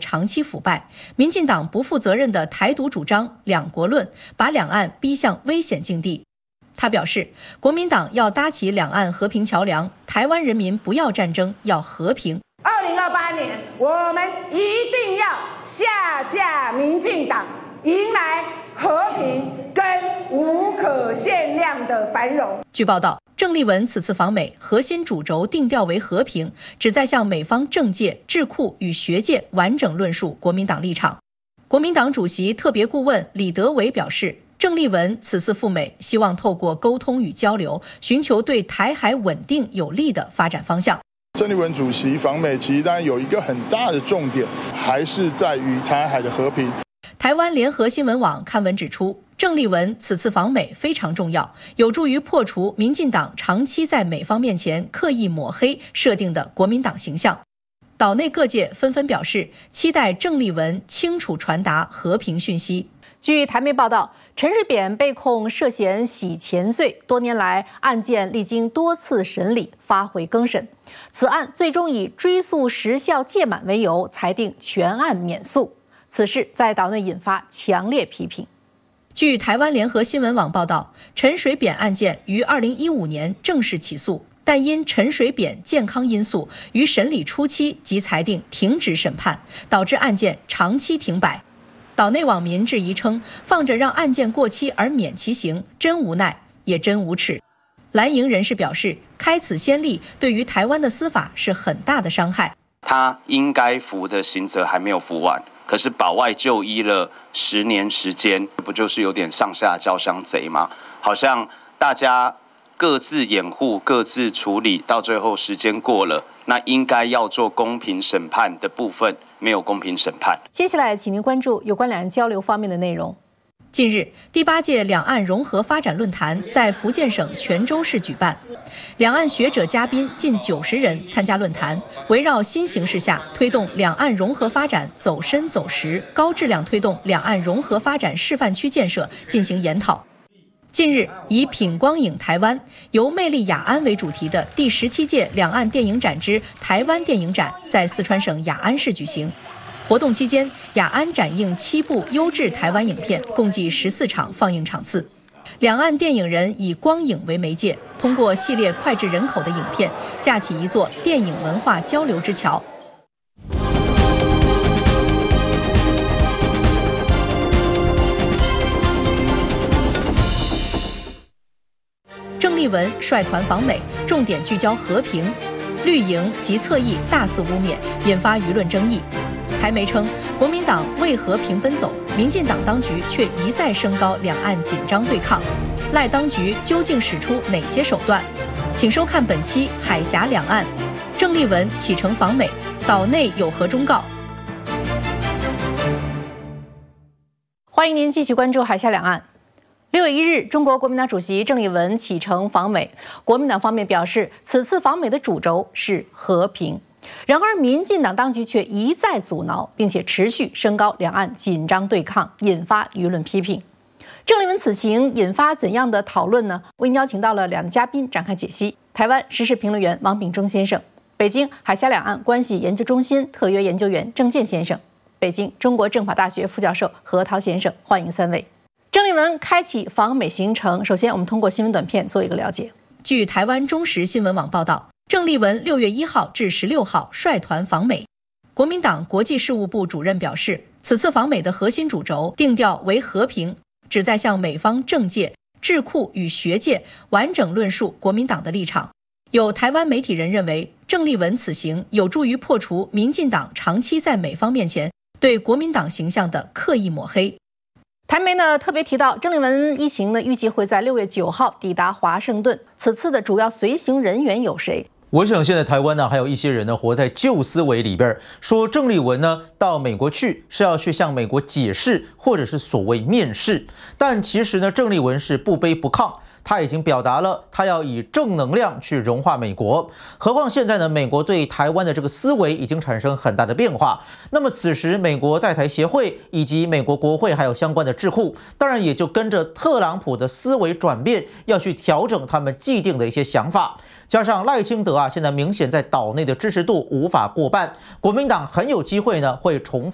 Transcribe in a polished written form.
长期腐败，民进党不负责任的台独主张、两国论，把两岸逼向危险境地。他表示，国民党要搭起两岸和平桥梁，台湾人民不要战争，要和平。 2028年，我们一定要下架民进党，迎来和平跟无可限量的繁荣。 据报道，郑丽文此次访美核心主轴定调为和平，旨在向美方政界、智库与学界完整论述国民党立场。国民党主席特别顾问李德维表示，郑丽文此次赴美，希望透过沟通与交流，寻求对台海稳定有利的发展方向。 郑丽文主席访美，其实当然有一个很大的重点，还是在于台海的和平。 台湾联合新闻网刊文指出，郑丽文此次访美非常重要，有助于破除民进党长期在美方面前刻意抹黑设定的国民党形象。岛内各界纷纷表示，期待郑丽文清楚传达和平讯息。 据台媒报道，陈水扁被控涉嫌洗钱罪，多年来案件历经多次审理，发回更审。此案最终以追诉时效届满为由，裁定全案免诉。此事在岛内引发强烈批评。 据台湾联合新闻网报道，陈水扁案件于2015年正式起诉，但因陈水扁健康因素，于审理初期即裁定停止审判，导致案件长期停摆。岛内网民质疑称，放着让案件过期而免其刑，真无奈也真无耻。蓝营人士表示，开此先例对于台湾的司法是很大的伤害。 他应该服的刑责还没有服完，可是保外就医了10年时间，不就是有点上下交相贼吗？好像大家各自掩护、各自处理，到最后时间过了，那应该要做公平审判的部分没有公平审判。 接下来，请您关注有关两岸交流方面的内容。 近日，第8届两岸融合发展论坛在福建省泉州市举办，两岸学者嘉宾近90人参加论坛，围绕新形势下推动两岸融合发展走深走实，高质量推动两岸融合发展示范区建设进行研讨。近日，以品光影台湾、由魅力雅安为主题的第17届两岸电影展之台湾电影展在四川省雅安市举行。活动期间，雅安展映7部优质台湾影片，共计14场放映场次。两岸电影人以光影为媒介，通过系列脍炙人口的影片，架起一座电影文化交流之桥。郑丽文率团访美，重点聚焦和平，绿营及侧翼大肆污蔑，引发舆论争议。台媒称，国民党为和平奔走，民进党当局却一再升高两岸紧张对抗，赖当局究竟使出哪些手段？请收看本期《海峡两岸》，郑丽文启程访美，岛内有何忠告？ 欢迎您继续关注《海峡两岸》。6月1日，中国国民党主席郑丽文启程访美，国民党方面表示，此次访美的主轴是和平。然而，民进党当局却一再阻挠，并且持续升高两岸紧张对抗，引发舆论批评。郑丽文此行引发怎样的讨论呢？为您邀请到了两位嘉宾展开解析：台湾时事评论员王炳忠先生，北京海峡两岸关系研究中心特约研究员郑健先生，北京中国政法大学副教授何涛先生。欢迎3位。郑丽文开启访美行程，首先我们通过新闻短片做一个了解。 据台湾中时新闻网报道，郑丽文6月1号至16号率团访美。国民党国际事务部主任表示，此次访美的核心主轴定调为和平，旨在向美方政界、智库与学界完整论述国民党的立场。有台湾媒体人认为，郑丽文此行有助于破除民进党长期在美方面前对国民党形象的刻意抹黑。 台媒呢特别提到，郑丽文一行呢预计会在6月9号抵达华盛顿。此次的主要随行人员有谁？ 我想现在台湾呢，还有一些人呢活在旧思维里边，说郑丽文呢到美国去是要去向美国解释，或者是所谓面试。但其实呢，郑丽文是不卑不亢，他已经表达了他要以正能量去融化美国。何况现在呢，美国对台湾的这个思维已经产生很大的变化。那么此时美国在台协会以及美国国会还有相关的智库，当然也就跟着特朗普的思维转变，要去调整他们既定的一些想法。加上赖清德现在明显在岛内的支持度无法过半，国民党很有机会呢会重返